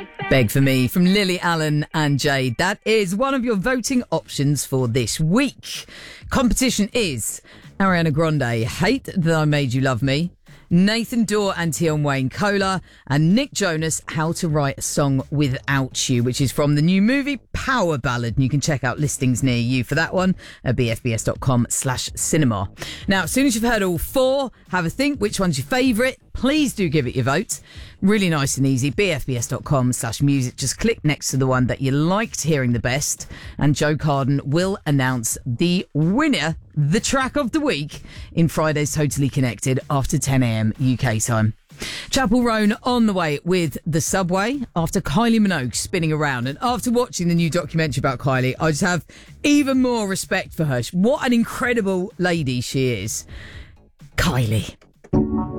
Beg for Me from Lily Allen and Jade. That is one of your voting options for this week. Competition is Ariana Grande, Hate That I Made You Love Me, Nathan Dorr and Tion Wayne Cola, and Nick Jonas, How to Write a Song Without You, which is from the new movie Power Ballad. And you can check out listings near you for that one at bfbs.com/cinema. Now, as soon as you've heard all four, have a think which one's your favourite. Please do give it your vote. Really nice and easy. bfbs.com/music. Just click next to the one that you liked hearing the best. And Joe Carden will announce the winner, the track of the week, in Friday's Totally Connected after 10 a.m. UK time. Chapel Roan on the way with The Subway after Kylie Minogue spinning around. And after watching the new documentary about Kylie, I just have even more respect for her. What an incredible lady she is. Kylie.